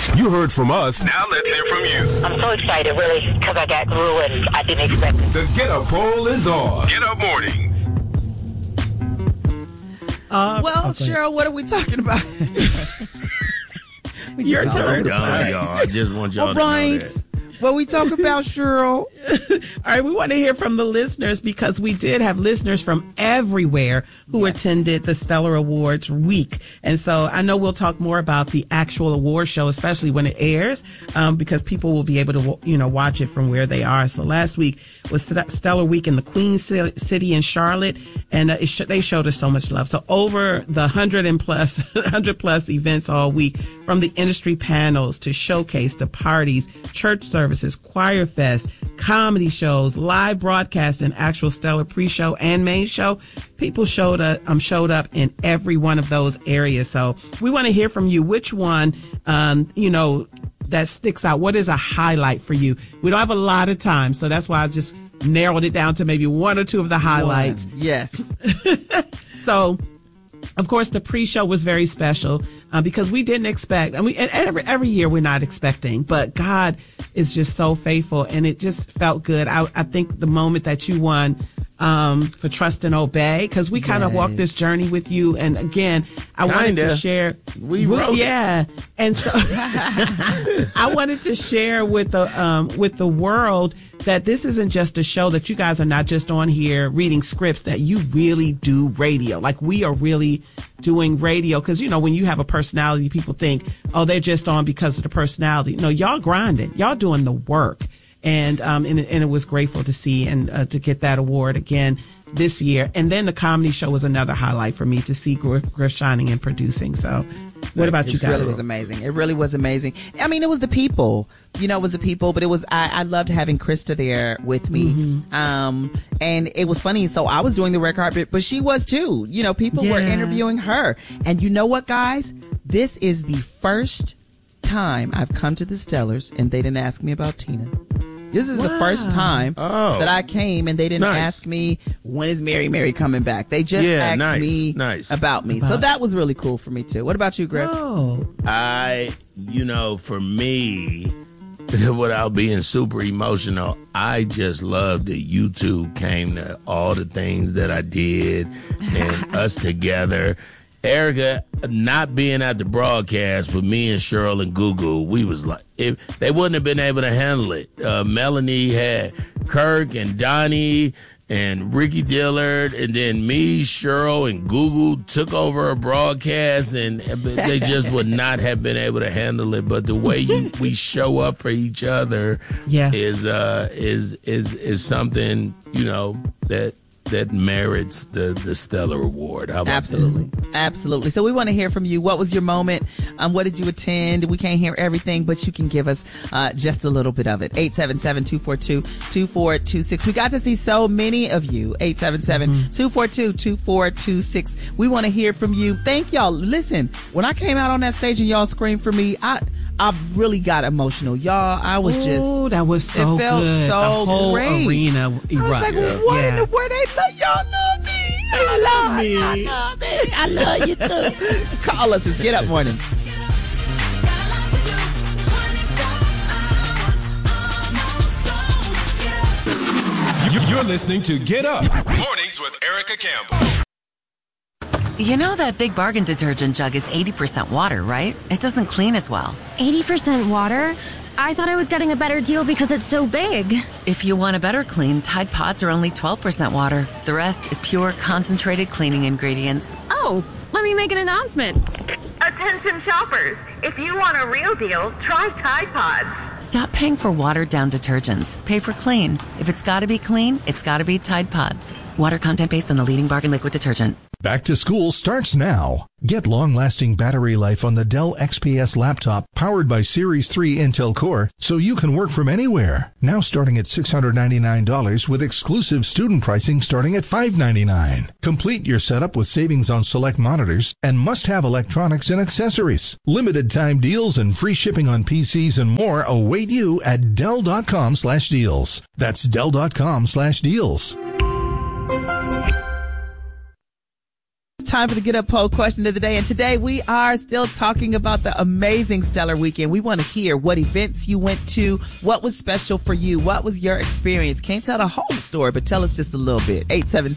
You heard from us. Now let's hear from you. I'm so excited, really, because I got through and I didn't expect it. The Get Up poll is on. Get Up Morning. Cheryl, what are we talking about? Your turn. Y'all. I just want y'all to know that. What we talk about, Cheryl? All right, we want to hear from the listeners because we did have listeners from everywhere who attended the Stellar Awards week. And so I know we'll talk more about the actual award show, especially when it airs, because people will be able to, watch it from where they are. So last week was Stellar Week in the Queen City in Charlotte, and they showed us so much love. So over the 100 plus events all week, from the industry panels to showcase to parties, church services, choir fest, comedy shows, live broadcast, and actual Stellar pre-show and main show. People showed up in every one of those areas. So we want to hear from you. Which one, that sticks out? What is a highlight for you? We don't have a lot of time, so that's why I just narrowed it down to maybe one or two of the highlights. Yes. So, of course, the pre-show was very special because we didn't expect, and every year we're not expecting, but God is just so faithful, and it just felt good. I think the moment that you won for Trust and Obey, because we kind of walked this journey with you, and again, I wanted to share. We wrote it. And so I wanted to share with the world that this isn't just a show, that you guys are not just on here reading scripts, that you really do radio. Like, we are really doing radio, because, when you have a personality, people think, oh, they're just on because of the personality. No, y'all grinding. Y'all doing the work. And it was grateful to see and to get that award again this year. And then the comedy show was another highlight for me, to see Griff shining and producing. So what about you guys? It really was amazing. It really was amazing. I mean, it was the people, but it was, I loved having Krista there with me. Mm-hmm. And it was funny. So I was doing the red carpet, but she was too. People were interviewing her. And you know what, guys? This is the first time I've come to the Stellars and they didn't ask me about Tina. This is the first time that I came and they didn't ask me, when is Mary coming back? They just asked me about me. So that was really cool for me too. What about you, Griff? For me, without being super emotional, I just love that you two came to all the things that I did and us together. Erica not being at the broadcast with me and Cheryl and Gugu, we was like, if they wouldn't have been able to handle it. Melanie had Kirk and Donnie and Ricky Dillard, and then me, Cheryl, and Gugu took over a broadcast, and they just would not have been able to handle it. But the way we show up for each other is something, that merits the Stellar Award. How about that? Absolutely. So we want to hear from you. What was your moment? What did you attend? We can't hear everything, but you can give us just a little bit of it. 877-242-2426. We got to see so many of you. 877-242-2426. We want to hear from you. Thank y'all. Listen, when I came out on that stage and y'all screamed for me, I really got emotional. Y'all, I was just... that was so good. It felt so the whole great. Arena erupted. I was like, what in the world? Y'all love me. I love me. I love you too. Call us. It's Get Up Morning. You're listening to Get Up Mornings with Erica Campbell. You know that Big Bargain detergent jug is 80% water, right? It doesn't clean as well. 80% water? I thought I was getting a better deal because it's so big. If you want a better clean, Tide Pods are only 12% water. The rest is pure, concentrated cleaning ingredients. Oh, let me make an announcement. Attention shoppers, if you want a real deal, try Tide Pods. Stop paying for watered-down detergents. Pay for clean. If it's got to be clean, it's got to be Tide Pods. Water content based on the leading bargain liquid detergent. Back to school starts now. Get long-lasting battery life on the Dell XPS laptop powered by Series 3 Intel Core so you can work from anywhere. Now starting at $699 with exclusive student pricing starting at $599. Complete your setup with savings on select monitors and must-have electronics and accessories. Limited time deals and free shipping on PCs and more await you at Dell.com/deals. That's Dell.com/deals. time for the Get Up poll question of the day. And today we are still talking about the amazing Stellar Weekend. We want to hear what events you went to, what was special for you, what was your experience. Can't tell the whole story, but tell us just a little bit.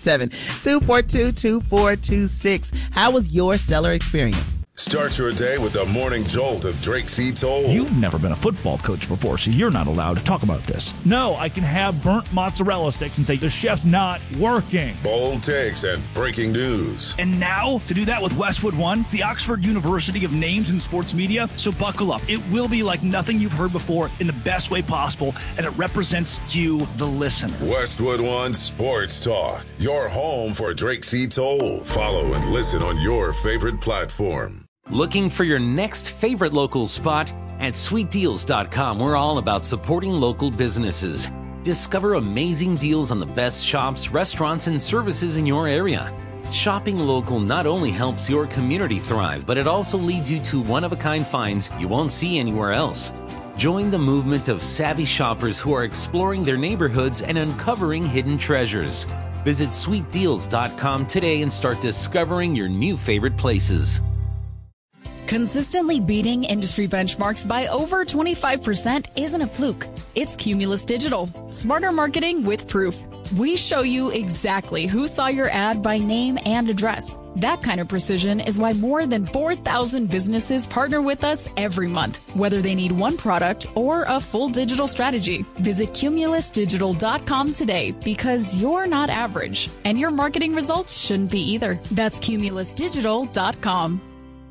877-242-2426. How was your Stellar experience? Start your day with the morning jolt of Drake C. Toll. You've never been a football coach before, so you're not allowed to talk about this. No, I can have burnt mozzarella sticks and say the chef's not working. Bold takes and breaking news. And now, to do that with Westwood One, the Oxford University of names in sports media. So buckle up. It will be like nothing you've heard before in the best way possible, and it represents you, the listener. Westwood One Sports Talk, your home for Drake C. Toll. Follow and listen on your favorite platform. Looking for your next favorite local spot? At sweetdeals.com, we're all about supporting local businesses. Discover amazing deals on the best shops, restaurants, and services in your area. Shopping local not only helps your community thrive, but it also leads you to one-of-a-kind finds you won't see anywhere else. Join the movement of savvy shoppers who are exploring their neighborhoods and uncovering hidden treasures. Visit sweetdeals.com today and start discovering your new favorite places. Consistently beating industry benchmarks by over 25% isn't a fluke. It's Cumulus Digital. Smarter marketing with proof. We show you exactly who saw your ad by name and address. That kind of precision is why more than 4,000 businesses partner with us every month, whether they need one product or a full digital strategy. Visit cumulusdigital.com today because you're not average, and your marketing results shouldn't be either. That's cumulusdigital.com.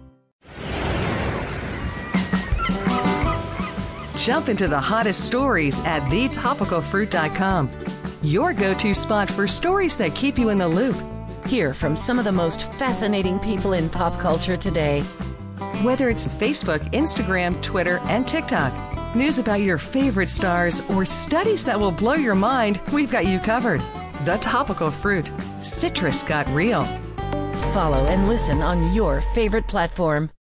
Jump into the hottest stories at thetopicalfruit.com. Your go-to spot for stories that keep you in the loop. Hear from some of the most fascinating people in pop culture today. Whether it's Facebook, Instagram, Twitter, and TikTok, news about your favorite stars, or studies that will blow your mind, we've got you covered. The Topical Fruit. Citrus got real. Follow and listen on your favorite platform.